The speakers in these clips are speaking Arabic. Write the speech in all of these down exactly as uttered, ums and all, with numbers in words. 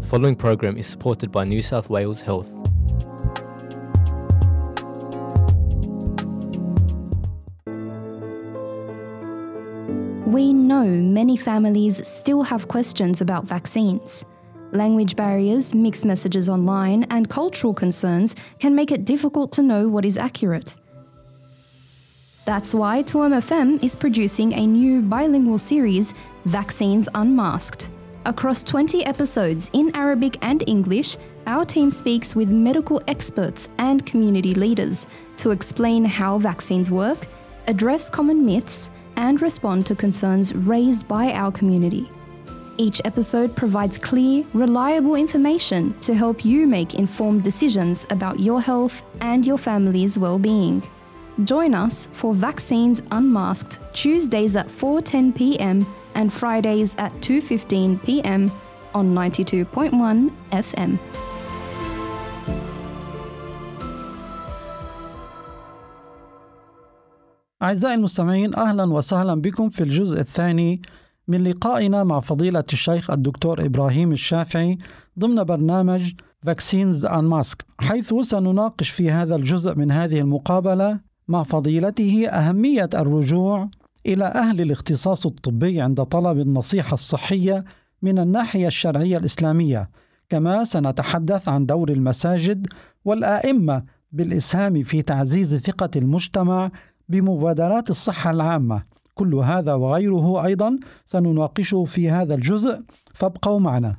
following program is supported by New South Wales Health. We know many families still have questions about vaccines. Language barriers, mixed messages online, and cultural concerns can make it difficult to know what is accurate. That's why two M F M is producing a new bilingual series, Vaccines Unmasked. Across twenty episodes in Arabic and English, our team speaks with medical experts and community leaders to explain how vaccines work, address common myths, and respond to concerns raised by our community. Each episode provides clear, reliable information to help you make informed decisions about your health and your family's well-being. Join us for Vaccines Unmasked Tuesdays at four ten p.m. and Fridays at two fifteen p.m. on ninety-two point one F M. أعزائي المستمعين، أهلا وسهلا بكم في الجزء الثاني من لقائنا مع فضيلة الشيخ الدكتور إبراهيم الشافعي ضمن برنامج Vaccines Unmasked، حيث سنناقش في هذا الجزء من هذه المقابلة مع فضيلته أهمية الرجوع إلى أهل الاختصاص الطبي عند طلب النصيحة الصحية من الناحية الشرعية الإسلامية. كما سنتحدث عن دور المساجد والآئمة بالإسهام في تعزيز ثقة المجتمع بمبادرات الصحة العامة. كل هذا وغيره أيضا سنناقشه في هذا الجزء، فابقوا معنا.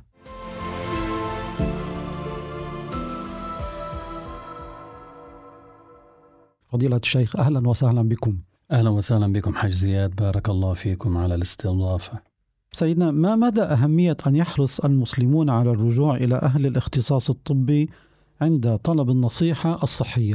فضيلة الشيخ، أهلا وسهلا بكم. أهلا وسهلا بكم حاج زياد، بارك الله فيكم على الاستضافة. سيدنا، ما مدى أهمية أن يحرص المسلمون على الرجوع إلى أهل الاختصاص الطبي عند طلب النصيحة الصحية؟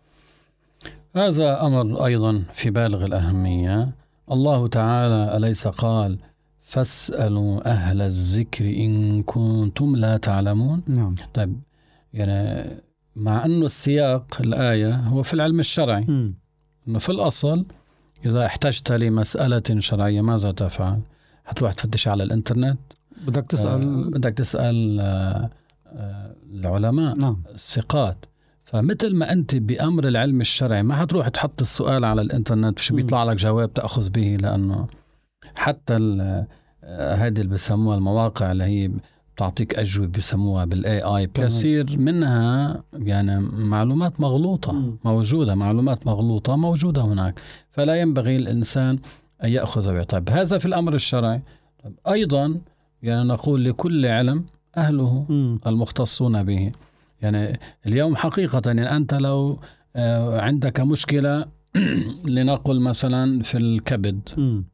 هذا أمر أيضا في بالغ الأهمية. الله تعالى أليس قال فاسألوا أهل الذكر إن كنتم لا تعلمون؟ نعم. طيب، يعني مع أنه السياق الآية هو في العلم الشرعي، م. أنه في الأصل إذا احتجت لمسألة شرعية ماذا تفعل؟ هتروح تفتش على الإنترنت، بدك تسأل آه بدك تسأل آه آه العلماء، نعم. الثقات. فمثل ما أنت بأمر العلم الشرعي ما هتروح تحط السؤال على الإنترنت وش بيطلع لك جواب تأخذ به، لأنه حتى هذه اللي بيسموها المواقع اللي هي تعطيك أجوبة بيسموها بالإي آي كثير منها يعني معلومات مغلوطة م. موجودة معلومات مغلوطة موجودة هناك، فلا ينبغي الإنسان أن يأخذ بعطب. هذا في الأمر الشرعي. أيضا يعني نقول لكل علم أهله م. المختصون به. يعني اليوم حقيقة يعني أنت لو عندك مشكلة لنقل مثلا في الكبد م.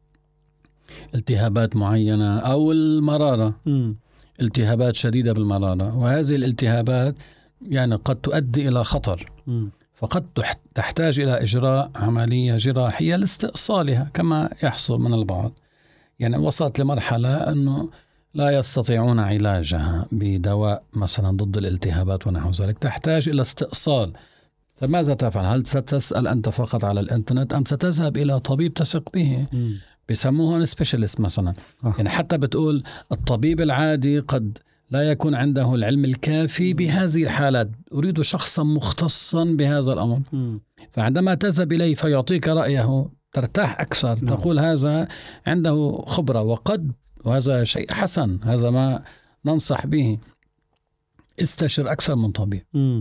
التهابات معينة أو المرارة م. التهابات شديدة بالمرارة، وهذه الالتهابات يعني قد تؤدي إلى خطر م. فقد تحتاج إلى إجراء عملية جراحية لاستئصالها كما يحصل من البعض. يعني وصلت لمرحلة أنه لا يستطيعون علاجها بدواء مثلا ضد الالتهابات ونحو ذلك، تحتاج إلى استئصال. فماذا تفعل؟ هل ستسأل أنت فقط على الإنترنت أم ستذهب إلى طبيب تثق به؟ م. بيسموه سبيشاليست مثلا. أه. يعني حتى بتقول الطبيب العادي قد لا يكون عنده العلم الكافي بهذه الحالات، أريد شخصا مختصا بهذا الأمر. م. فعندما تذهب إليه فيعطيك رأيه ترتاح أكثر. م. تقول هذا عنده خبرة، وقد وهذا شيء حسن، هذا ما ننصح به. استشر أكثر من طبيب. م.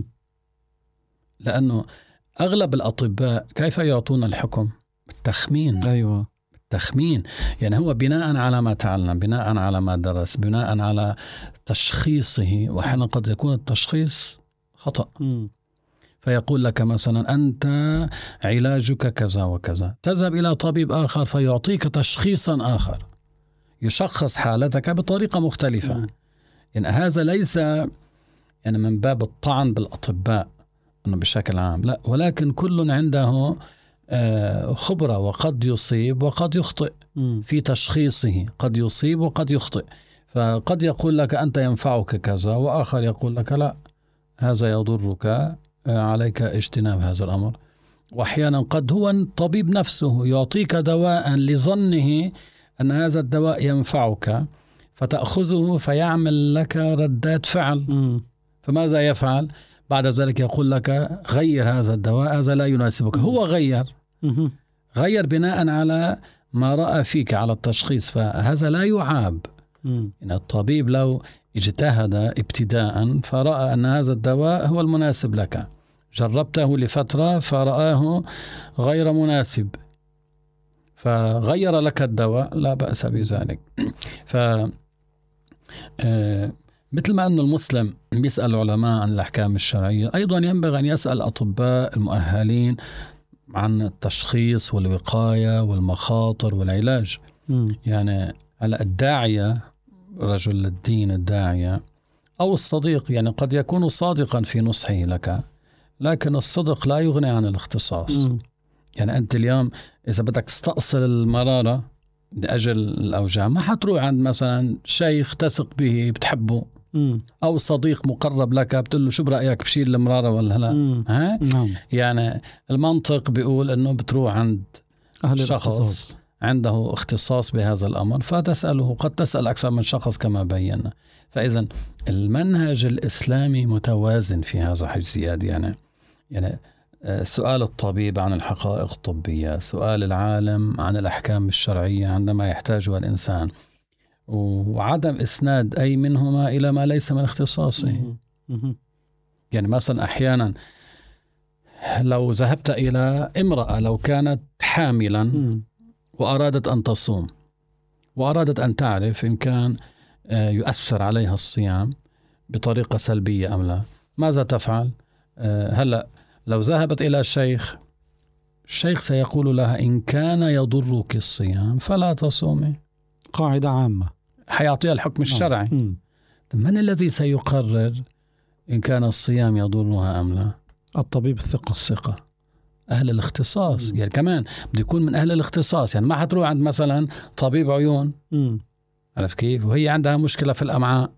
لأنه أغلب الأطباء كيف يعطون الحكم؟ بالتخمين. أيوة، بالتخمين. يعني هو بناء على ما تعلم، بناء على ما درس، بناء على تشخيصه، وحين قد يكون التشخيص خطأ. م. فيقول لك مثلا أنت علاجك كذا وكذا، تذهب إلى طبيب آخر فيعطيك تشخيصا آخر يشخص حالتك بطريقة مختلفة. م. يعني هذا ليس يعني من باب الطعن بالأطباء أنه بشكل عام، لا، ولكن كل عنده خبرة، وقد يصيب وقد يخطئ م. في تشخيصه، قد يصيب وقد يخطئ. فقد يقول لك أنت ينفعك كذا، وآخر يقول لك لا، هذا يضرك، عليك اجتناب هذا الأمر. وأحيانا قد هو الطبيب نفسه يعطيك دواء لظنه أن هذا الدواء ينفعك، فتأخذه فيعمل لك ردات فعل. م. فماذا يفعل؟ بعد ذلك يقول لك غير هذا الدواء، هذا لا يناسبك. م. هو غير م. غير بناء على ما رأى فيك على التشخيص، فهذا لا يعاب. م. يعني الطبيب لو اجتهد ابتداء فرأى أن هذا الدواء هو المناسب لك، جربته لفترة فرآه غير مناسب فغير لك الدواء، لا بأس بذلك. ف مثل ما أن المسلم بيسأل العلماء عن الأحكام الشرعية، أيضا ينبغي أن يسأل الأطباء المؤهلين عن التشخيص والوقاية والمخاطر والعلاج. م. يعني على الداعية، رجل الدين الداعية أو الصديق، يعني قد يكون صادقا في نصحه لك، لكن الصدق لا يغني عن الاختصاص. م. يعني أنت اليوم إذا بدك تستأصل المرارة لأجل الأوجاع ما حتروح عند مثلا شيخ تثق به بتحبه م. أو صديق مقرب لك بتقول له شو برأيك بشيل المرارة ولا لا. ها؟ نعم. يعني المنطق بيقول أنه بتروح عند أهل شخص الاختصاص. عنده اختصاص بهذا الأمر فتسأله، قد تسأل أكثر من شخص كما بينا. فإذا المنهج الإسلامي متوازن في هذا حج زياد. يعني يعني سؤال الطبيب عن الحقائق الطبية، سؤال العالم عن الأحكام الشرعية عندما يحتاجها الإنسان، وعدم إسناد أي منهما إلى ما ليس من اختصاصه. يعني مثلا أحيانا لو ذهبت إلى امرأة لو كانت حاملا وأرادت أن تصوم وأرادت أن تعرف إن كان يؤثر عليها الصيام بطريقة سلبية أم لا، ماذا تفعل؟ هلأ لو ذهبت إلى الشيخ، الشيخ سيقول لها إن كان يضرك الصيام فلا تصومي، قاعدة عامة، حيعطيها الحكم الشرعي. م. من الذي سيقرر إن كان الصيام يضرها أم لا؟ الطبيب الثقة الثقة أهل الاختصاص. م. يعني كمان بده يكون من أهل الاختصاص. يعني ما حتروح عند مثلا طبيب عيون، م. عرف كيف، وهي عندها مشكلة في الأمعاء،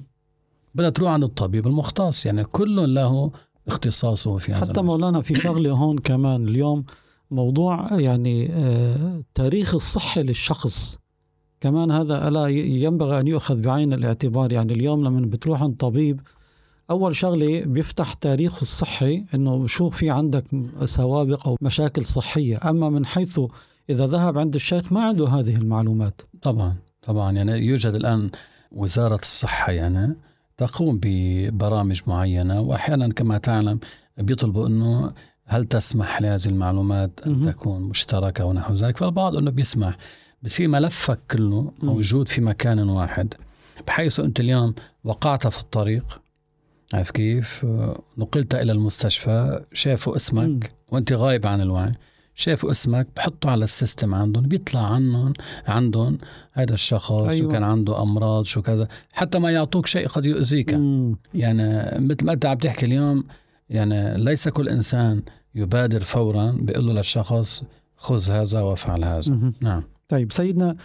بدها تروح عند الطبيب المختص. يعني كل له اختصاصه في هذا. حتى مولانا في شغله هون كمان اليوم موضوع يعني آه تاريخ الصحة للشخص كمان، هذا ألا ينبغي أن يؤخذ بعين الاعتبار. يعني اليوم لما بتروح عند طبيب أول شغلة بيفتح تاريخه الصحي إنه شو في عندك سوابق أو مشاكل صحية، أما من حيث إذا ذهب عند الشيخ ما عنده هذه المعلومات. طبعا طبعا يعني يوجد الآن وزارة الصحة يعني تقوم ببرامج معينة، وأحيانا كما تعلم بيطلبوا أنه هل تسمح لهذه المعلومات أن تكون مشتركة ونحو ذلك، فالبعض أنه بيسمح، بصير ملفك كله موجود في مكان واحد، بحيث أنت اليوم وقعت في الطريق، عارف كيف، نقلت إلى المستشفى، شافوا اسمك وأنت غايب عن الوعي، شافوا اسمك بحطوا على السيستم عندهم، بيطلع عنهم عندهم هذا الشخص. أيوة. شو كان عنده أمراض شو كذا، حتى ما يعطوك شيء قد يؤذيك. مم. يعني مثل ما أنت عم تحكي اليوم، يعني ليس كل إنسان يبادر فورا بيقول له للشخص خذ هذا وافعل هذا. مم. نعم. طيب سيدنا،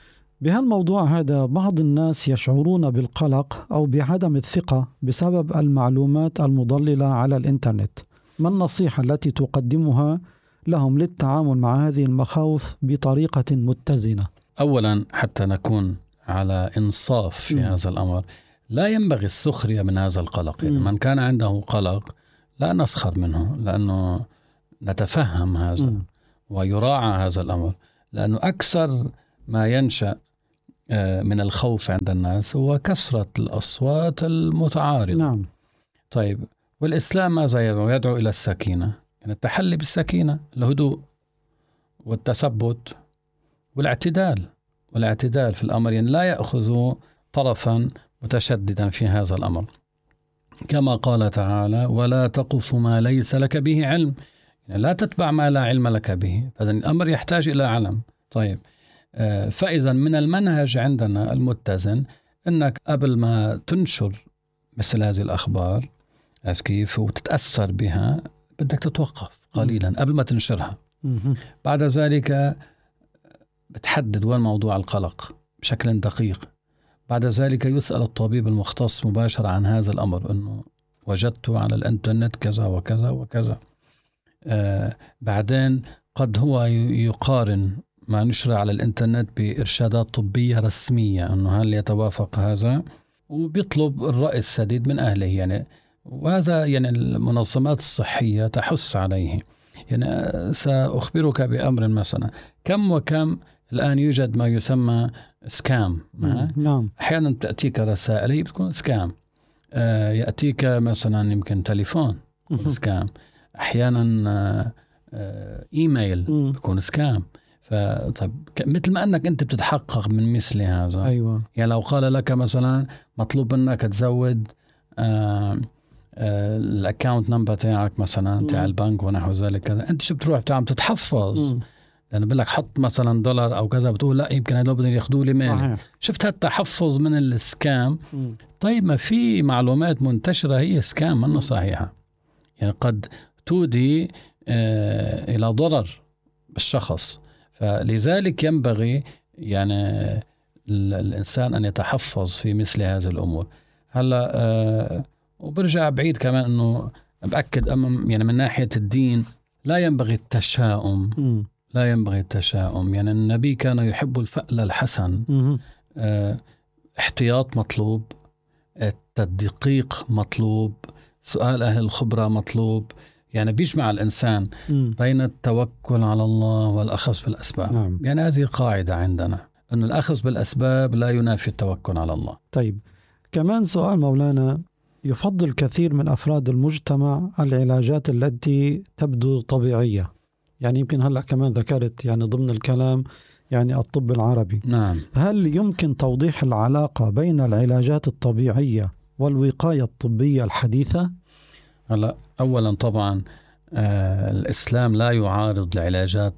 بهالموضوع هذا بعض الناس يشعرون بالقلق أو بعدم الثقة بسبب المعلومات المضللة على الإنترنت. ما النصيحة التي تقدمها لهم للتعامل مع هذه المخاوف بطريقة متزنة؟ أولا حتى نكون على إنصاف في م. هذا الأمر، لا ينبغي السخرية من هذا القلق. يعني من كان عنده قلق لا نسخر منه، لأنه نتفهم هذا م. ويراعى هذا الأمر، لأنه أكثر ما ينشأ من الخوف عند الناس هو كثرة الأصوات المتعارضة. نعم. طيب والإسلام ماذا يدعو؟ يدعو إلى السكينة، يعني التحلي بالسكينة، الهدوء والتثبت والاعتدال والاعتدال في الأمر، يعني لا يأخذ طرفا متشددا في هذا الأمر، كما قال تعالى ولا تقف ما ليس لك به علم، يعني لا تتبع ما لا علم لك به، فإذن الأمر يحتاج إلى علم. طيب فإذا من المنهج عندنا المتزن أنك قبل ما تنشر مثل هذه الأخبار كيف وتتأثر بها بدك تتوقف قليلا قبل ما تنشرها. بعد ذلك بتحدد وين موضوع القلق بشكل دقيق. بعد ذلك يسأل الطبيب المختص مباشرة عن هذا الأمر، أنه وجدت على الإنترنت كذا وكذا وكذا. آه بعدين قد هو يقارن ما نشر على الإنترنت بإرشادات طبية رسمية أنه هل يتوافق هذا، وبيطلب الرأي السديد من أهله يعني. وهذا يعني المنظمات الصحية تحث عليه. يعني سأخبرك بأمر مثلا، كم وكم الآن يوجد ما يسمى سكام. نعم. أحيانا تأتيك رسائل هي بتكون سكام، آه يأتيك مثلا يمكن تليفون سكام، أحيانا آه آه إيميل بيكون سكام. فطيب مثل ما أنك أنت بتتحقق من مثل هذا، أيوة. يعني لو قال لك مثلا مطلوب منك تزود آه آه الأكاونت نمبر تاعك مثلا تاع البنك ونحو ذلك كذا، أنت شو بتروح تعمل؟ تتحفظ، لأنه يعني بقول لك حط مثلا دولار أو كذا، بتقول لا يمكن هذول بدهم ياخذوا لي مالي. شفت هالتحفظ من السكام. م. طيب ما في معلومات منتشرة هي سكام منها صحيحة، يعني قد تودي آه إلى ضرر بالشخص. فلذلك ينبغي يعني الإنسان أن يتحفظ في مثل هذه الأمور. هلا أه وبرجع بعيد كمان أنه بأكد أمام يعني من ناحية الدين لا ينبغي التشاؤم. م. لا ينبغي التشاؤم. يعني النبي كان يحب الفأل الحسن. أه احتياط مطلوب، التدقيق مطلوب، سؤال أهل الخبرة مطلوب. يعني بيجمع الإنسان م. بين التوكل على الله والأخذ بالأسباب. نعم. يعني هذه قاعدة عندنا أن الأخذ بالأسباب لا ينافي التوكل على الله. طيب كمان سؤال مولانا، يفضل كثير من أفراد المجتمع العلاجات التي تبدو طبيعية، يعني يمكن هلأ كمان ذكرت يعني ضمن الكلام يعني الطب العربي. نعم. هل يمكن توضيح العلاقة بين العلاجات الطبيعية والوقاية الطبية الحديثة؟ هلا أولا طبعا آه الإسلام لا يعارض العلاجات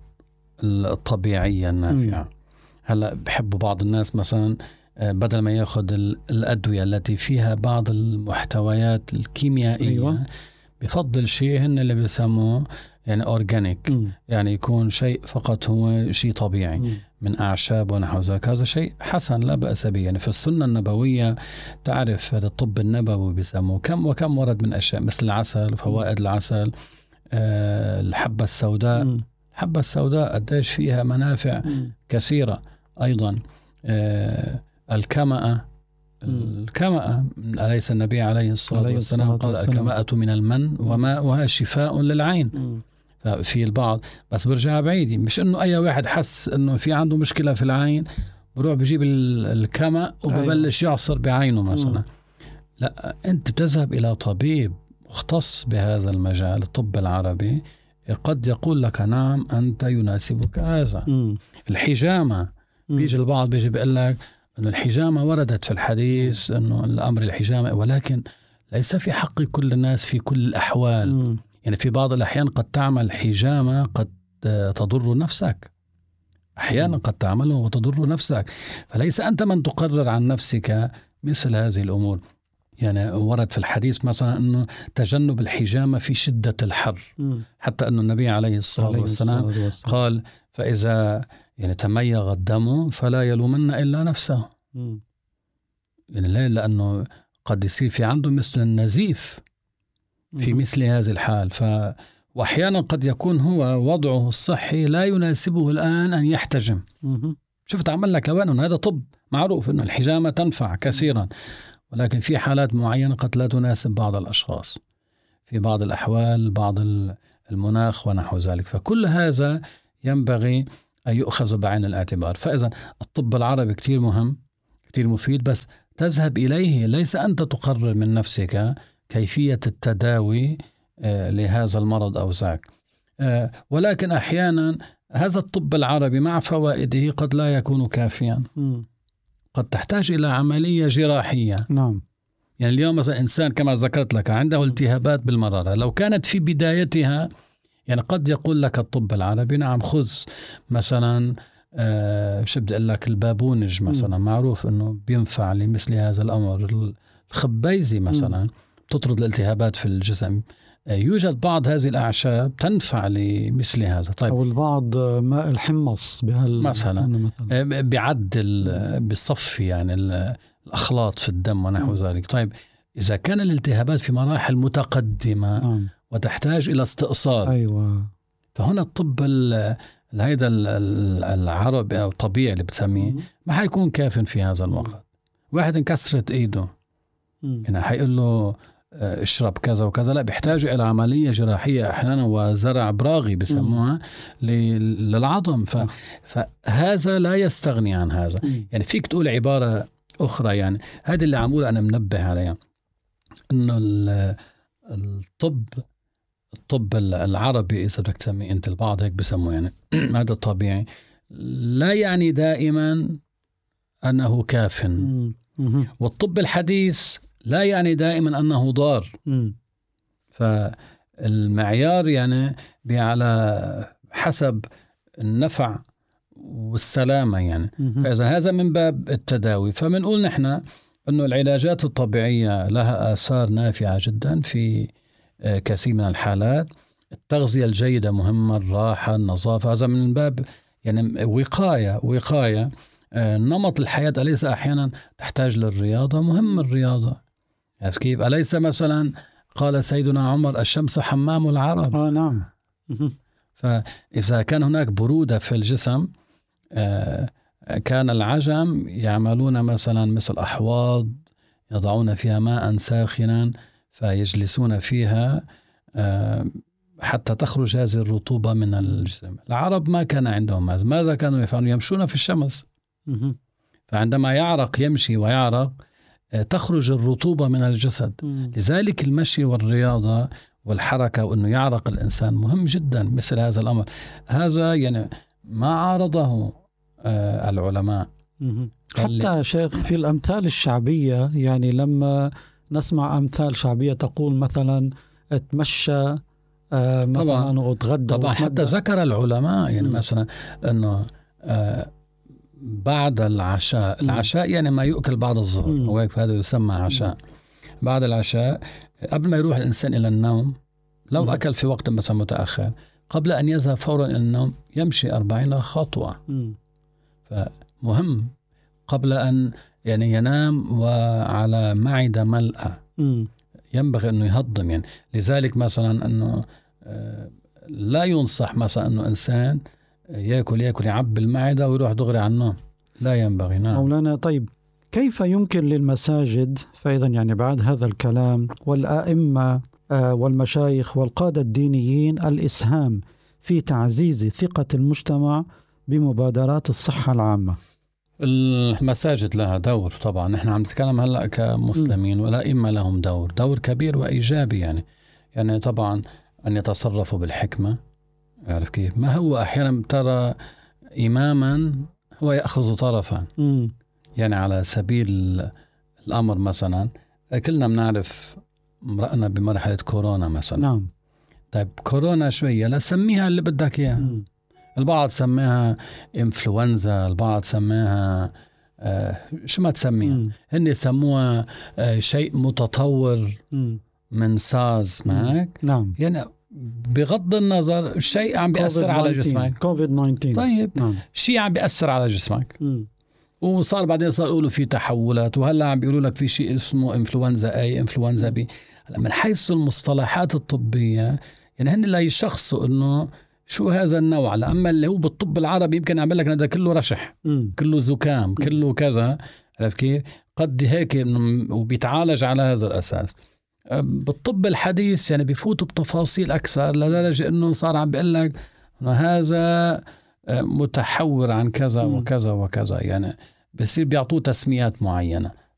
الطبيعية النافعة. هلا بحب بعض الناس مثلا آه بدل ما يأخذ الأدوية التي فيها بعض المحتويات الكيميائية، أيوة. بفضل شيء هن اللي بيسموه يعني أورجانيك، م. يعني يكون شيء فقط هو شيء طبيعي م. من أعشاب ونحو ذلك. هذا شيء حسن لا بأس به. يعني في السنة النبوية تعرف هذا الطب النبوي بيسموه كم وكم ورد من أشياء مثل العسل، فوائد العسل، آه الحبة السوداء. م. الحبة السوداء قديش فيها منافع م. كثيرة. أيضا آه الكمأة. الكمأة أليس النبي عليه الصلاة والسلام قال الكمأة من المن وماؤها شفاء للعين. م. في البعض بس برجع بعيد، مش انه اي واحد حس انه في عنده مشكلة في العين بروح بجيب الكمأ وببلش يعصر بعينه مثلا. م. لا، انت بتذهب الى طبيب مختص بهذا المجال الطب العربي قد يقول لك نعم انت يناسبك هذا. م. الحجامة م. بيجي البعض بيجي بيقول لك انه الحجامة وردت في الحديث انه الامر الحجامة، ولكن ليس في حق كل الناس في كل الاحوال. م. يعني في بعض الأحيان قد تعمل حجامة قد تضر نفسك، أحيانا قد تعمله وتضر نفسك، فليس أنت من تقرر عن نفسك مثل هذه الأمور. يعني ورد في الحديث مثلا أنه تجنب الحجامة في شدة الحر، حتى أن النبي عليه الصلاة والسلام قال فإذا يعني تميغ الدم فلا يلومن إلا نفسه. يعني ليه؟ لأنه قد يصير في عنده مثل النزيف في مثل هذه الحال. ف وأحيانا قد يكون هو وضعه الصحي لا يناسبه الآن أن يحتجم. شفت عمل لك لوين هذا طب معروف أن الحجامة تنفع كثيرا، ولكن في حالات معينة قد لا تناسب بعض الأشخاص في بعض الأحوال، بعض المناخ ونحو ذلك. فكل هذا ينبغي أن يؤخذ بعين الاعتبار. فإذا الطب العربي كتير مهم كتير مفيد، بس تذهب إليه، ليس أنت تقرر من نفسك كيفية التداوي آه لهذا المرض أو ذاك. آه ولكن أحيانا هذا الطب العربي مع فوائده قد لا يكون كافيا. م. قد تحتاج إلى عملية جراحية. نعم. يعني اليوم مثلا إنسان كما ذكرت لك عنده التهابات بالمرارة، لو كانت في بدايتها يعني قد يقول لك الطب العربي نعم خذ مثلا آه شو بدي أقول لك البابونج مثلا، م. معروف أنه بينفع لمثل هذا الأمر. الخبيزي مثلا م. تطرد الالتهابات في الجسم. يوجد بعض هذه الأعشاب تنفع لمثل هذا. طيب. أو البعض ماء الحمص بهال مثلا, مثلا. بيعدل بيصفي يعني الأخلاط في الدم ونحو ذلك. طيب إذا كان الالتهابات في مراحل متقدمة م. وتحتاج إلى استئصال، أيوة. فهنا الطب هيدا العربي أو طبيعي اللي بتسميه ما حيكون كاف في هذا الوقت. واحد انكسرت إيده يعني حيقول له اشرب كذا وكذا، لا، بيحتاجوا إلى عملية جراحية أحيانا وزرع براغي بسموها للعظم. ف... فهذا لا يستغني عن هذا. يعني فيك تقول عبارة أخرى، يعني هذا اللي عمول أنا منبه عليها، إنه الطب الطب العربي إذا بدك تسميه أنت، البعض هيك بسموه يعني هذا الطبيعي، لا يعني دائما أنه كاف. والطب الحديث لا يعني دائما أنه ضار. فالمعيار يعني على حسب النفع والسلامة يعني. فإذا هذا من باب التداوي، فمنقول نحن أنه العلاجات الطبيعية لها آثار نافعة جدا في كثير من الحالات. التغذية الجيدة مهمة، الراحة، النظافة، هذا من باب يعني وقاية وقاية نمط الحياة. أليس أحيانا تحتاج للرياضة؟ مهم الرياضة، كيف؟ أليس مثلا قال سيدنا عمر الشمس حمام العرب؟ آه نعم. فإذا كان هناك برودة في الجسم، كان العجم يعملون مثلا مثل أحواض يضعون فيها ماء ساخنا فيجلسون فيها حتى تخرج هذه الرطوبة من الجسم. العرب ما كان عندهم هذا. ماذا كانوا يفعلون؟ يمشون في الشمس، فعندما يعرق يمشي ويعرق تخرج الرطوبة من الجسد. لذلك المشي والرياضة والحركة وأنه يعرق الإنسان مهم جدا. مثل هذا الأمر، هذا يعني ما عارضه آه العلماء. حتى شيخ في الأمثال الشعبية، يعني لما نسمع أمثال شعبية تقول مثلا اتمشى آه مثلا وتغدى. طبعا حتى ذكر العلماء يعني م. مثلا أنه آه بعد العشاء، العشاء يعني ما يؤكل بعد الظهر، وهيك هذا يسمى عشاء. بعد العشاء قبل ما يروح الإنسان إلى النوم، لو م. أكل في وقت مثلا متأخر، قبل أن يذهب فورا إلى النوم يمشي أربعين خطوة. م. فمهم قبل أن يعني ينام وعلى معدة ملأة، م. ينبغي أنه يهضم يعني. لذلك مثلا أنه لا ينصح مثلا أنه إنسان يأكل يأكل يعب المعدة ويروح دغري على النوم، لا ينبغي. نعم مولانا. طيب كيف يمكن للمساجد فإذا يعني بعد هذا الكلام والآئمة والمشايخ والقادة الدينيين الإسهام في تعزيز ثقة المجتمع بمبادرات الصحة العامة؟ المساجد لها دور طبعا. نحن عم نتكلم هلأ كمسلمين، والآئمة لهم دور دور كبير وإيجابي يعني. يعني طبعا أن يتصرفوا بالحكمة. يعرف كيف؟ ما هو أحيانا ترى إماما هو يأخذ طرفا. م. يعني على سبيل الأمر مثلا كلنا بنعرف مرقنا بمرحلة كورونا مثلا. نعم. طيب كورونا شوية لا سميها اللي بدك إياه. البعض سميها إنفلونزا، البعض سميها آه شو ما تسميها. هن سموها آه شيء متطور م. من ساز معك. نعم. يعني بغض النظر الشيء عم بيأثر على جسمك. كوفيد تسعة عشر. طيب نعم. شيء عم بيأثر على جسمك. م. وصار بعدين صار يقولوا في تحولات، وهلا عم بيقولوا لك في شيء اسمه إنفلونزا أي إنفلونزا بي. هلا من حيث المصطلحات الطبية يعني هن لا يشخصوا إنه شو هذا النوع. أما اللي هو بالطب العربي يمكن يعمل لك هذا كله رشح، م. كله زكام، م. كله كذا. عرفت كيف؟ قد هيك وبيتعالج على هذا الأساس. بالطب الحديث يعني بيفوتوا بتفاصيل أكثر لدرجة إنه صار عم بيقول لك هذا متحور عن كذا وكذا وكذا. يعني بصير بيعطوه تسميات معينة.